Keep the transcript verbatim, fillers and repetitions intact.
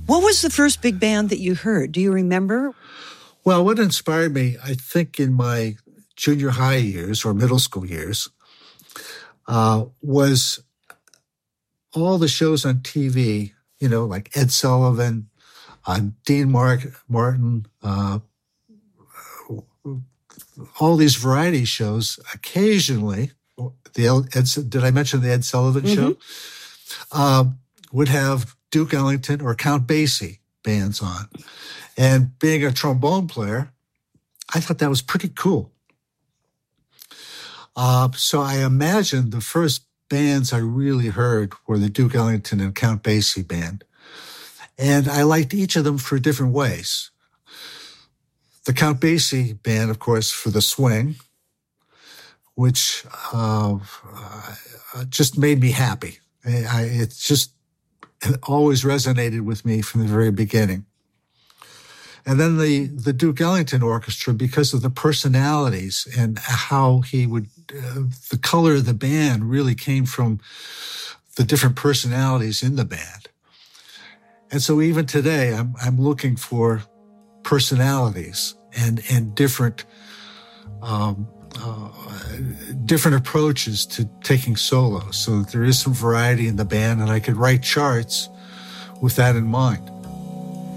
What was the first big band that you heard? Do you remember? Well, what inspired me, I think in my junior high years or middle school years, uh, was all the shows on T V, you know, like Ed Sullivan, uh, Dean Mark, Martin, uh, all these variety shows. Occasionally, the Ed, did I mention the Ed Sullivan mm-hmm. show? Uh, would have Duke Ellington or Count Basie bands on. And being a trombone player, I thought that was pretty cool. Uh, so I imagined the first bands I really heard were the Duke Ellington and Count Basie band. And I liked each of them for different ways. The Count Basie band, of course, for the swing, which uh, uh, just made me happy. I, it just it always resonated with me from the very beginning. And then the, the Duke Ellington Orchestra, because of the personalities and how he would, uh, the color of the band really came from the different personalities in the band. And so even today, I'm, I'm looking for personalities and, and different, um, uh, different approaches to taking solos so that there is some variety in the band and I could write charts with that in mind.